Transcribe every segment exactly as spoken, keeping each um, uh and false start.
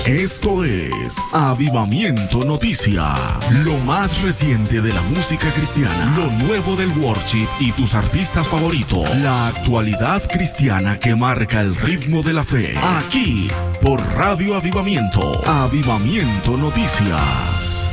Esto es Avivamiento Noticias, lo más reciente de la música cristiana, lo nuevo del worship y tus artistas favoritos, la actualidad cristiana que marca el ritmo de la fe, aquí por Radio Avivamiento, Avivamiento Noticias.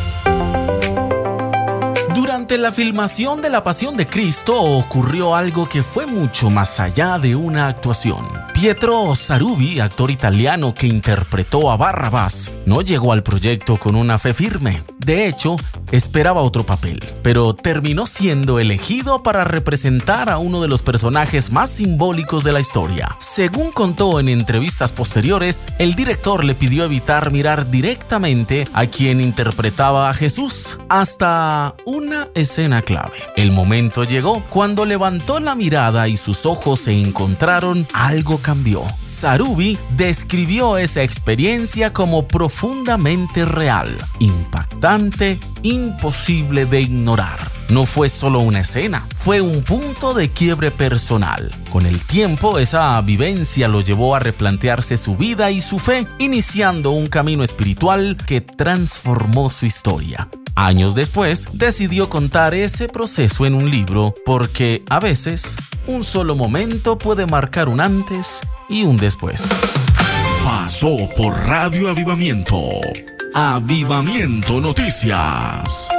Durante la filmación de La Pasión de Cristo ocurrió algo que fue mucho más allá de una actuación. Pietro Sarubi, actor italiano que interpretó a Barrabás, no llegó al proyecto con una fe firme. De hecho, esperaba otro papel, pero terminó siendo elegido para representar a uno de los personajes más simbólicos de la historia. Según contó en entrevistas posteriores, el director le pidió evitar mirar directamente a quien interpretaba a Jesús, hasta una escena clave. El momento llegó cuando levantó la mirada y sus ojos se encontraron, algo cambió. Sarubi describió esa experiencia como profundamente real, impactante, imposible de ignorar. No fue solo una escena, fue un punto de quiebre personal. Con el tiempo, esa vivencia lo llevó a replantearse su vida y su fe, iniciando un camino espiritual que transformó su historia. Años después, decidió contar ese proceso en un libro, porque a veces, un solo momento puede marcar un antes y un después. Pasó por Radio Avivamiento, Avivamiento Noticias.